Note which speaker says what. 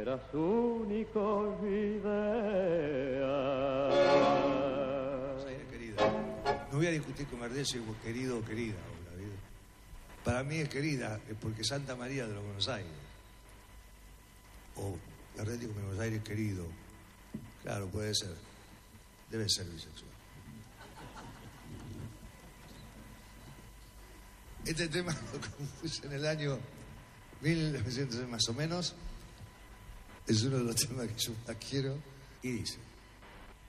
Speaker 1: era su único idea.
Speaker 2: Querida, no voy a discutir con Gardel si es querido o querida ahora, ¿viste? Para mí es querida, es porque Santa María de los Buenos Aires. O Gardel dijo que Buenos Aires es querido. Claro, puede ser. Debe ser bisexual. Este tema lo compuse en el año 1900 más o menos. Es uno de los temas que yo más quiero. Y dice...